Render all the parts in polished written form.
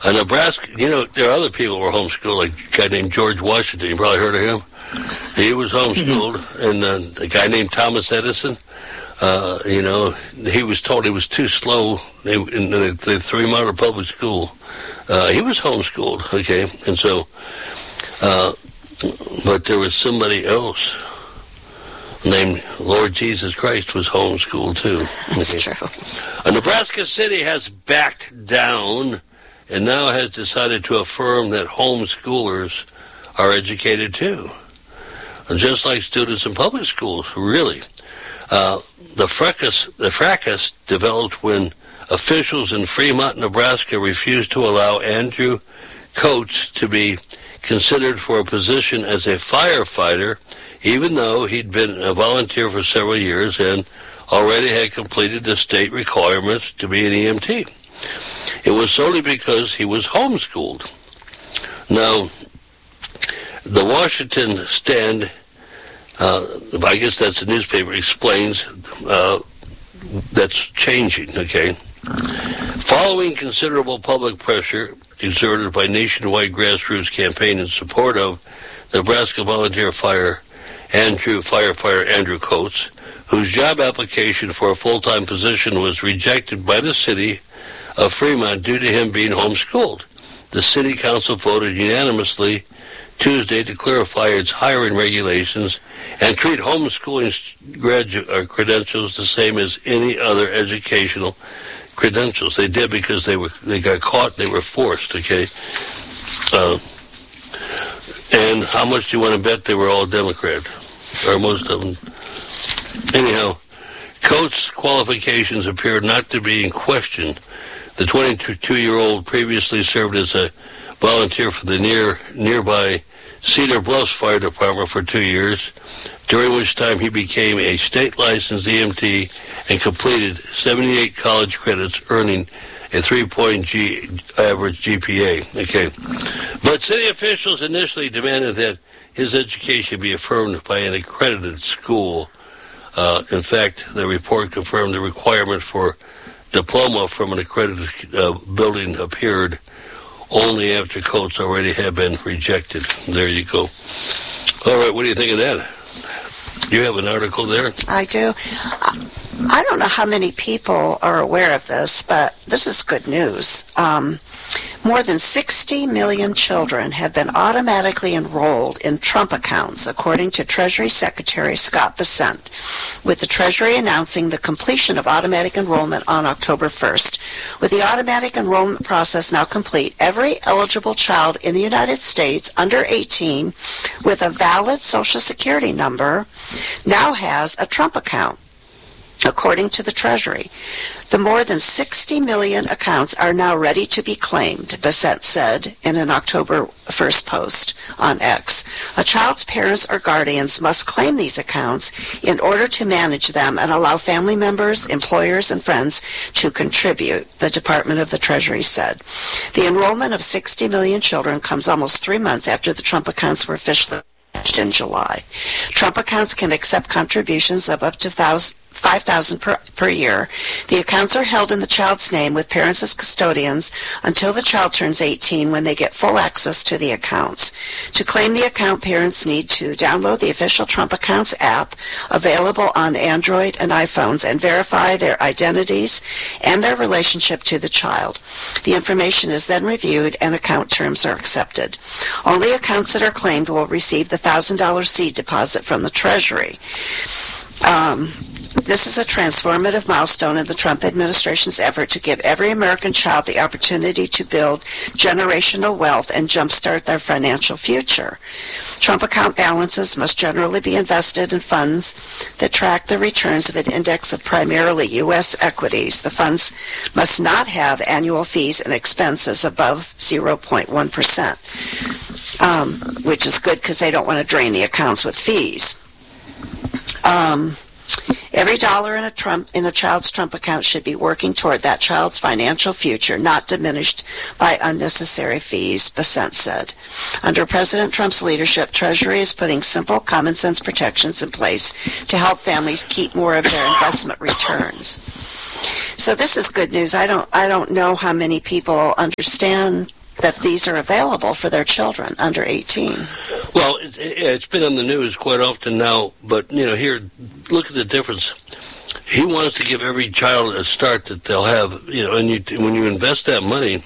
Nebraska, there are other people who were homeschooled, like a guy named George Washington. You probably heard of him. He was homeschooled. And a guy named Thomas Edison, he was told he was too slow. They threw him out of public school. He was homeschooled, okay? And so, but there was somebody else named Lord Jesus Christ was homeschooled, too. That's true. Nebraska City has backed down and now has decided to affirm that homeschoolers are educated, too. Just like students in public schools, really. The fracas developed when officials in Fremont, Nebraska refused to allow Andrew Coates to be considered for a position as a firefighter, even though he'd been a volunteer for several years and already had completed the state requirements to be an EMT. It was solely because he was homeschooled. Now, the Washington Stand, I guess that's the newspaper, explains that's changing, okay? Following considerable public pressure exerted by nationwide grassroots campaign in support of Nebraska volunteer firefighter Andrew Coates, whose job application for a full-time position was rejected by the city of Fremont due to him being homeschooled. The city council voted unanimously Tuesday to clarify its hiring regulations and treat homeschooling credentials the same as any other educational credentials. They did because they got caught. They were forced. Okay. And how much do you want to bet they were all Democrat, or most of them? Anyhow, Coates' qualifications appear not to be in question. The 22-year-old previously served as a volunteer for the nearby Cedar Bluffs Fire Department for 2 years, during which time he became a state-licensed EMT and completed 78 college credits, earning a 3-point average GPA. Okay. But city officials initially demanded that his education be affirmed by an accredited school. In fact, the report confirmed the requirement for diploma from an accredited building appeared only after Coates already had been rejected. There you go. All right, what do you think of that? You have an article there? I do. I don't know how many people are aware of this, but this is good news. More than 60 million children have been automatically enrolled in Trump accounts, according to Treasury Secretary Scott Bessent, with the Treasury announcing the completion of automatic enrollment on October 1st. With the automatic enrollment process now complete, every eligible child in the United States under 18 with a valid Social Security number now has a Trump account, according to the Treasury. The more than 60 million accounts are now ready to be claimed, Bessent said in an October 1st post on X. A child's parents or guardians must claim these accounts in order to manage them and allow family members, employers, and friends to contribute, the Department of the Treasury said. The enrollment of 60 million children comes almost 3 months after the Trump accounts were officially launched in July. Trump accounts can accept contributions of up to $5,000 per year. The accounts are held in the child's name with parents as custodians until the child turns 18, when they get full access to the accounts. To claim the account, parents need to download the official Trump Accounts app available on Android and iPhones and verify their identities and their relationship to the child. The information is then reviewed and account terms are accepted. Only accounts that are claimed will receive the $1,000 seed deposit from the Treasury. This is a transformative milestone in the Trump administration's effort to give every American child the opportunity to build generational wealth and jumpstart their financial future. Trump account balances must generally be invested in funds that track the returns of an index of primarily U.S. equities. The funds must not have annual fees and expenses above 0.1%, which is good because they don't want to drain the accounts with fees. Every dollar in a child's Trump account should be working toward that child's financial future, not diminished by unnecessary fees, Bessent said. Under President Trump's leadership, Treasury is putting simple, common-sense protections in place to help families keep more of their investment returns. So this is good news. I don't know how many people understand that these are available for their children under 18. Well, it's been on the news quite often now, but, here, look at the difference. He wants to give every child a start that they'll have, and when you invest that money,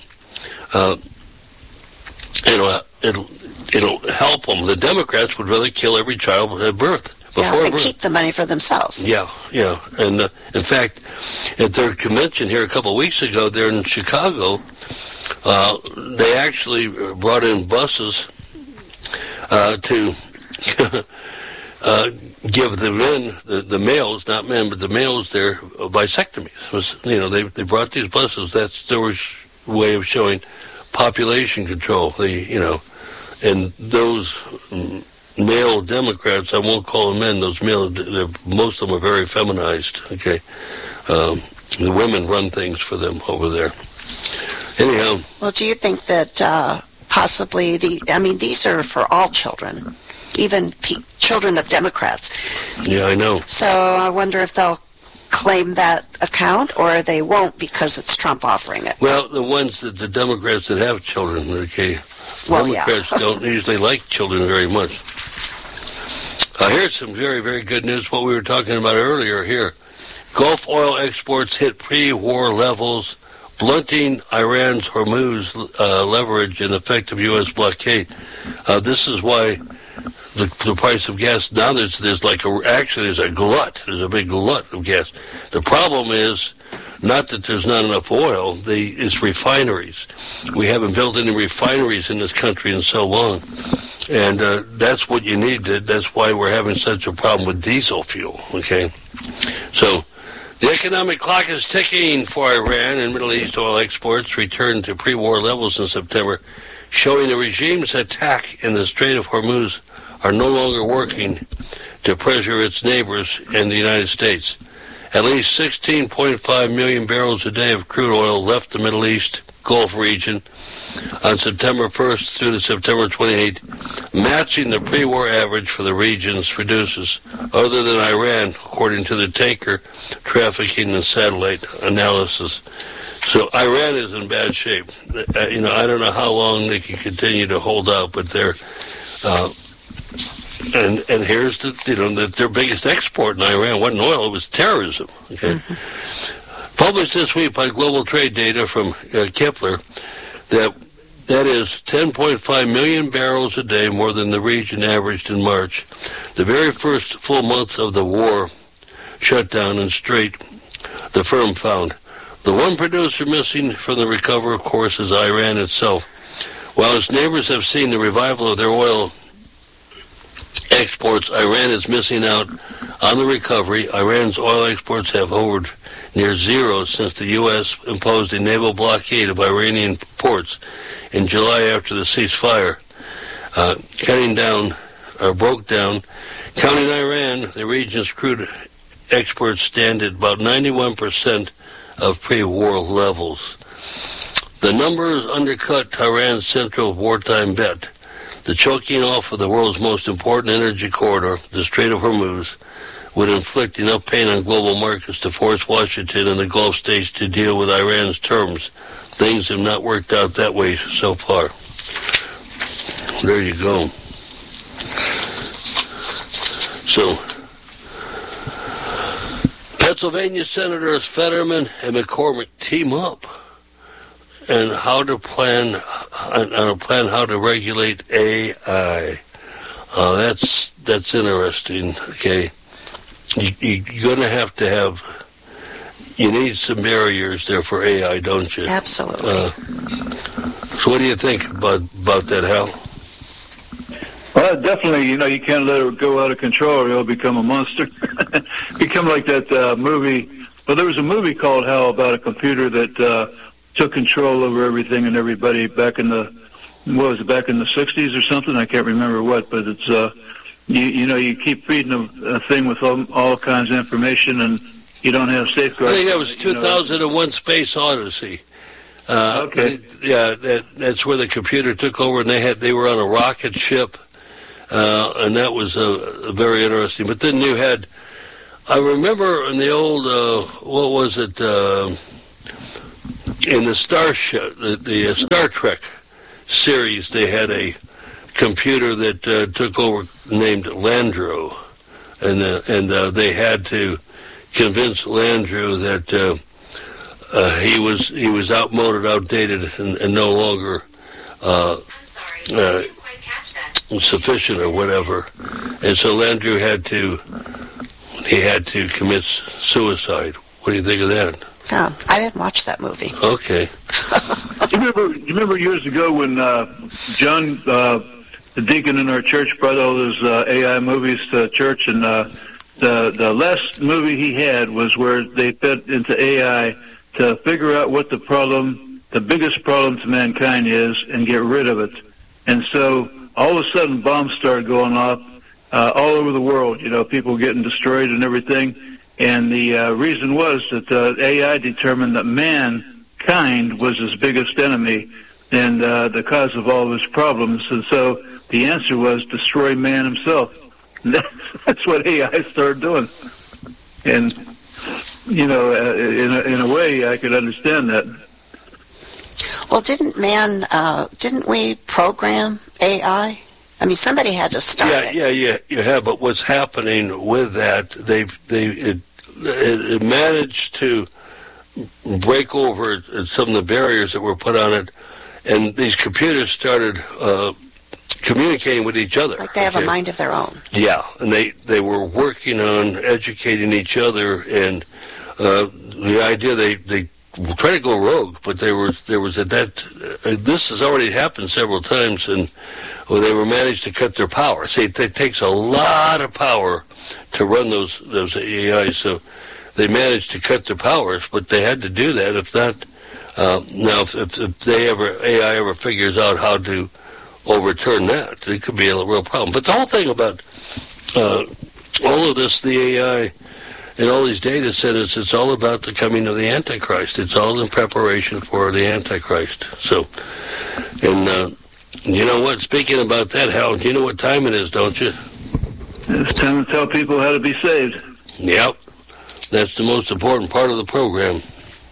it'll help them. The Democrats would rather kill every child at birth. And keep the money for themselves. Yeah. And in fact, at their convention here a couple of weeks ago, there in Chicago, they actually brought in buses to give the men, the males, not men, but the males, their vasectomies. They brought these buses. That's their way of showing population control. And those male Democrats, I won't call them men, those male, most of them are very feminized, okay? The women run things for them over there. Anyhow. Well, do you think that possibly these are for all children, even children of Democrats? Yeah, I know. So I wonder if they'll claim that account, or they won't because it's Trump offering it. Well, the ones that the Democrats that have children, okay? Democrats don't usually like children very much. Here's some very, very good news, what we were talking about earlier here. Gulf oil exports hit pre-war levels, blunting Iran's Hormuz leverage and effective U.S. blockade. This is why the price of gas, now there's a glut. There's a big glut of gas. The problem is not that there's not enough oil, it's refineries. We haven't built any refineries in this country in so long. And that's what you need. That's why we're having such a problem with diesel fuel, okay? So the economic clock is ticking for Iran, and Middle East oil exports returned to pre-war levels in September, showing the regime's attack in the Strait of Hormuz are no longer working to pressure its neighbors and the United States. At least 16.5 million barrels a day of crude oil left the Middle East Gulf region on September 1st through to September 28th, matching the pre-war average for the region's producers, other than Iran, according to the tanker trafficking and satellite analysis. So Iran is in bad shape. I don't know how long they can continue to hold out, but they're and here's their biggest export in Iran wasn't oil; it was terrorism. Okay, published this week by Global Trade Data from Kepler, that is 10.5 million barrels a day more than the region averaged in March, the very first full month of the war shutdown and strait. The firm found the one producer missing from the recovery, of course, is Iran itself. While its neighbors have seen the revival of their oil exports, Iran is missing out on the recovery. Iran's oil exports have hovered near zero since the U.S. imposed a naval blockade of Iranian ports in July after the ceasefire. Broke down. Counting Iran, the region's crude exports stand at about 91% of pre-war levels. The numbers undercut Iran's central wartime bet. The choking off of the world's most important energy corridor, the Strait of Hormuz, would inflict enough pain on global markets to force Washington and the Gulf states to deal with Iran's terms. Things have not worked out that way so far. There you go. So, Pennsylvania Senators Fetterman and McCormick team up and how to plan how to regulate AI. That's interesting. Okay, you're going to have. You need some barriers there for AI, don't you? Absolutely. So, what do you think about that, Hal? Well, definitely. You can't let it go out of control, or it'll become a monster. Become like that movie. Well, there was a movie called Hal about a computer that took control over everything and everybody back in the 60s or something? I can't remember what, but it's you keep feeding a thing with all kinds of information, and you don't have safeguards. I think that was 2001: Space Odyssey. Okay. Yeah, that's where the computer took over, and they were on a rocket ship, and that was very interesting. But then you had, I remember in the old, what was it? In the Star Trek, series, they had a computer that took over named Landru, and they had to convince Landru that he was outmoded, outdated, and no longer I'm sorry, I didn't quite catch that. sufficient or whatever. And so Landru had to commit suicide. What do you think of that? Oh, I didn't watch that movie. Okay. You remember years ago when John, the deacon in our church, brought all those AI movies to church, and the last movie he had was where they fed into AI to figure out what the biggest problem to mankind is, and get rid of it. And so all of a sudden bombs started going off all over the world, people getting destroyed and everything. And the reason was that AI determined that mankind was his biggest enemy and the cause of all of his problems. And so the answer was destroy man himself. That's what AI started doing. And, in a way, I could understand that. Well, didn't we program AI? I mean, somebody had to start it. Yeah, you have. But what's happening with that? It managed to break over some of the barriers that were put on it, and these computers started communicating with each other. Like they have a mind of their own. Yeah, and they were working on educating each other, and the idea they try to go rogue, but there was this has already happened several times, and they were managed to cut their power. See, it takes a lot of power to run those AIs, so they managed to cut their powers, but they had to do that. If not, now if AI ever figures out how to overturn that, it could be a real problem. But the whole thing about all of this, the AI and all these data centers, it's all about the coming of the Antichrist. It's all in preparation for the Antichrist. So, and you know what? Speaking about that, Hal, you know what time it is, don't you? It's time to tell people how to be saved. Yep. That's the most important part of the program.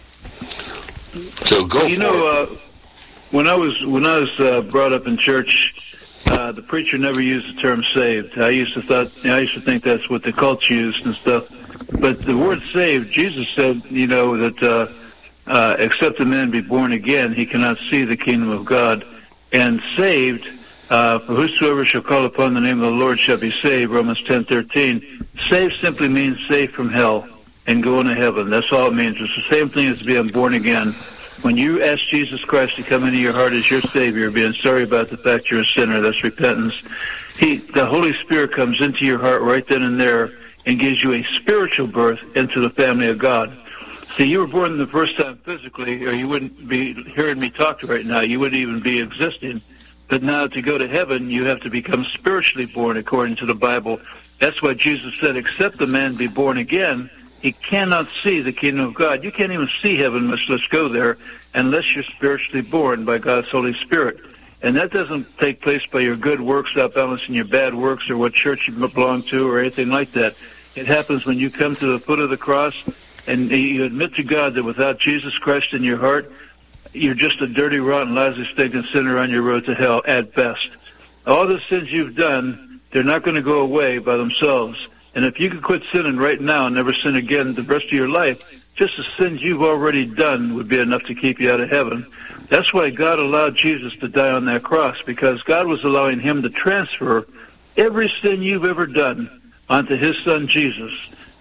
So go for it. When I was brought up in church, the preacher never used the term saved. I used to think that's what the cults used and stuff. But the word saved, Jesus said, that except a man be born again, he cannot see the kingdom of God. And saved, for whosoever shall call upon the name of the Lord shall be saved, Romans 10:13. Saved simply means saved from hell and going to heaven. That's all it means. It's the same thing as being born again. When you ask Jesus Christ to come into your heart as your Savior, being sorry about the fact you're a sinner, that's repentance, the Holy Spirit comes into your heart right then and there and gives you a spiritual birth into the family of God. See, you were born the first time physically, or you wouldn't be hearing me talk right now. You wouldn't even be existing. But now to go to heaven, you have to become spiritually born according to the Bible. That's why Jesus said, except the man be born again, he cannot see the kingdom of God. You can't even see heaven, much less go there, unless you're spiritually born by God's Holy Spirit. And that doesn't take place by your good works outbalancing your bad works or what church you belong to or anything like that. It happens when you come to the foot of the cross and you admit to God that without Jesus Christ in your heart, you're just a dirty, rotten, lousy, stinking sinner on your road to hell at best. All the sins you've done, they're not going to go away by themselves. And if you could quit sinning right now and never sin again the rest of your life, just the sins you've already done would be enough to keep you out of heaven. That's why God allowed Jesus to die on that cross, because God was allowing him to transfer every sin you've ever done onto his son Jesus.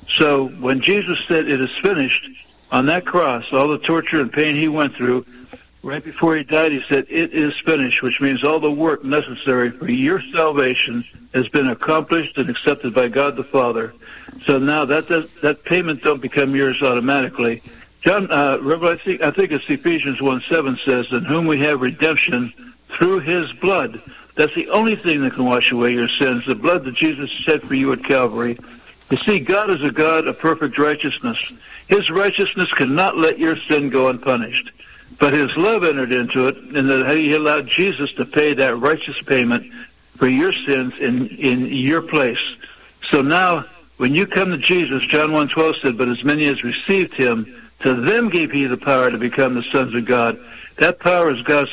So when Jesus said it is finished on that cross, all the torture and pain he went through, right before he died, he said, it is finished, which means all the work necessary for your salvation has been accomplished and accepted by God the Father. So now that payment don't become yours automatically. John, Revelation, I think it's Ephesians 1:7 says, in whom we have redemption through his blood. That's the only thing that can wash away your sins, the blood that Jesus shed for you at Calvary. You see, God is a God of perfect righteousness. His righteousness cannot let your sin go unpunished. But his love entered into it, and that he allowed Jesus to pay that righteous payment for your sins in your place. So now, when you come to Jesus, John 1:12 said, but as many as received him, to them gave he the power to become the sons of God. That power is God's Holy Spirit.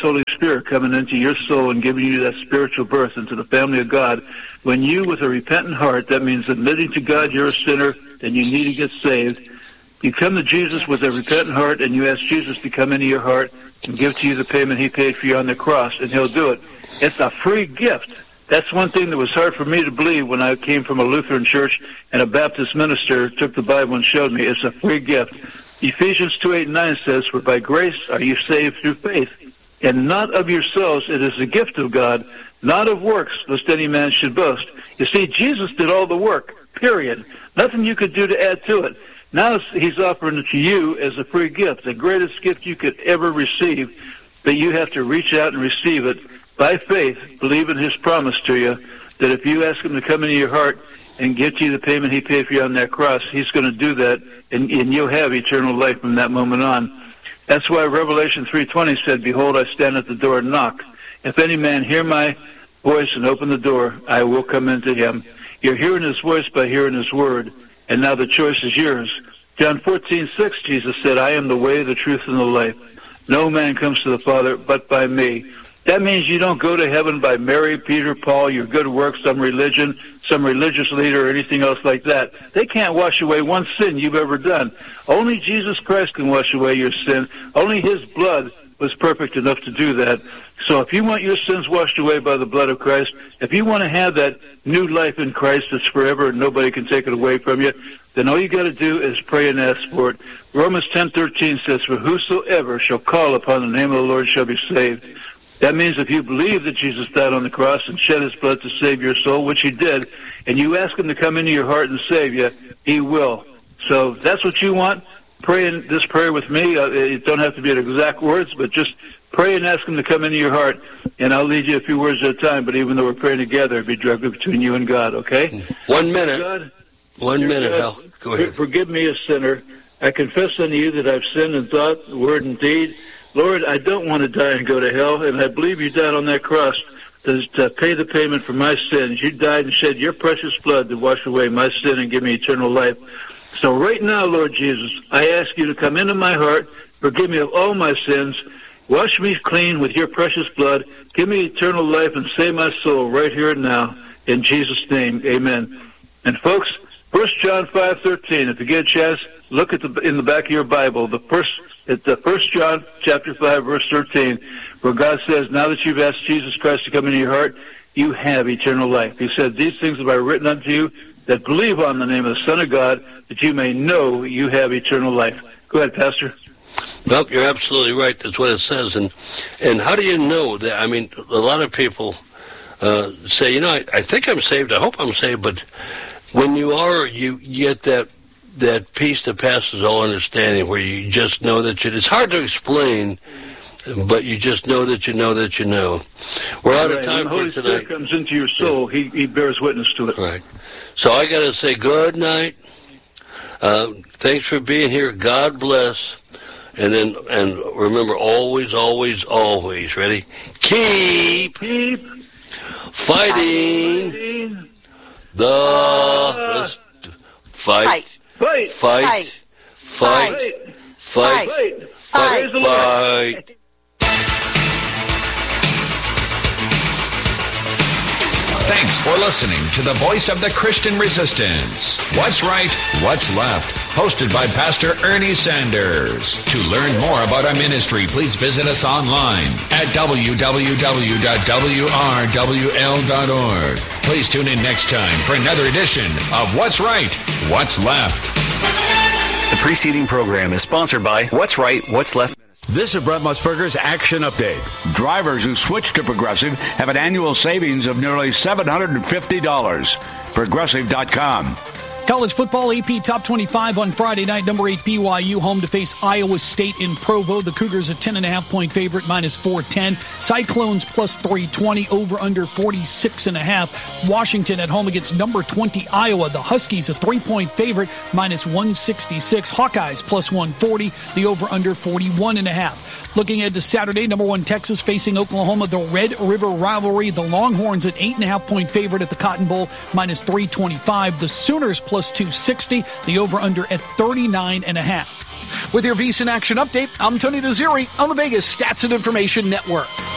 Spirit coming into your soul and giving you that spiritual birth into the family of God. When you, with a repentant heart, that means admitting to God you're a sinner and you need to get saved, you come to Jesus with a repentant heart and you ask Jesus to come into your heart and give to you the payment he paid for you on the cross, and he'll do it. It's a free gift. That's one thing that was hard for me to believe when I came from a Lutheran church and a Baptist minister took the Bible and showed me. It's a free gift. Ephesians 2:8-9 says, "For by grace are you saved through faith, and not of yourselves, it is the gift of God, not of works, lest any man should boast." You see, Jesus did all the work, period. Nothing you could do to add to it. Now he's offering it to you as a free gift, the greatest gift you could ever receive, but you have to reach out and receive it by faith, believe in his promise to you, that if you ask him to come into your heart and get you the payment he paid for you on that cross, he's going to do that, and you'll have eternal life from that moment on. That's why Revelation 3:20 said, "Behold, I stand at the door and knock. If any man hear my voice and open the door, I will come into him." You're hearing his voice by hearing his word, and now the choice is yours. John 14:6, Jesus said, "I am the way, the truth, and the life. No man comes to the Father but by me." That means you don't go to heaven by Mary, Peter, Paul, your good works, some religion, some religious leader, or anything else like that. They can't wash away one sin you've ever done. Only Jesus Christ can wash away your sin. Only his blood was perfect enough to do that. So if you want your sins washed away by the blood of Christ, if you want to have that new life in Christ that's forever and nobody can take it away from you, then all you got to do is pray and ask for it. Romans 10:13 says, "For whosoever shall call upon the name of the Lord shall be saved." That means if you believe that Jesus died on the cross and shed his blood to save your soul, which he did, and you ask him to come into your heart and save you, he will. So if that's what you want, pray in this prayer with me. It don't have to be in exact words, but just pray and ask him to come into your heart, and I'll lead you a few words at a time, but even though we're praying together, it'll be directly between you and God, okay? 1 minute. God, 1 minute, God, Hal. Go ahead. Forgive me, a sinner. I confess unto you that I've sinned in thought, word, and deed. Lord, I don't want to die and go to hell, and I believe you died on that cross to pay the payment for my sins. You died and shed your precious blood to wash away my sin and give me eternal life. So right now, Lord Jesus, I ask you to come into my heart, forgive me of all my sins, wash me clean with your precious blood, give me eternal life, and save my soul right here and now. In Jesus' name, amen. And folks, 1 John 5:13, if you get a chance, look at in the back of your Bible, it's 1 John chapter 5, verse 13, where God says, "Now that you've asked Jesus Christ to come into your heart, you have eternal life." He said, "These things have I written unto you that believe on the name of the Son of God, that you may know you have eternal life." Go ahead, Pastor. Nope, you're absolutely right. That's what it says. And how do you know that? I mean, a lot of people say, you know, I think I'm saved, I hope I'm saved, but when you are, you get that peace that passes all understanding, where you just know that it's hard to explain, but you just know that you know that you know. We're out of time for tonight. When the Holy Spirit comes into your soul, he bears witness to it. Right. So I got to say good night. Thanks for being here. God bless. And remember, always, always, always, ready? Keep fighting the fight. Fight. Fight. Fight. Fight. Fight. Fight. Thanks for listening to the Voice of the Christian Resistance. What's Right, What's Left? Hosted by Pastor Ernie Sanders. To learn more about our ministry, please visit us online at www.wrwl.org. Please tune in next time for another edition of What's Right, What's Left. The preceding program is sponsored by What's Right, What's Left. This is Brett Musburger's Action Update. Drivers who switch to Progressive have an annual savings of nearly $750. Progressive.com. College football AP Top 25 on Friday night. Number 8 BYU home to face Iowa State in Provo. The Cougars a 10.5-point favorite, minus 410. Cyclones plus 320, over under 46.5. Washington at home against number 20 Iowa. The Huskies a 3-point favorite, minus 166. Hawkeyes plus 140. The over under 41.5. Looking ahead to Saturday, number 1 Texas facing Oklahoma, the Red River rivalry. The Longhorns at 8.5-point favorite at the Cotton Bowl, minus 325. The Sooners plus 260. The over-under at 39.5. With your VSiN Action Update, I'm Tony Desiri on the Vegas Stats and Information Network.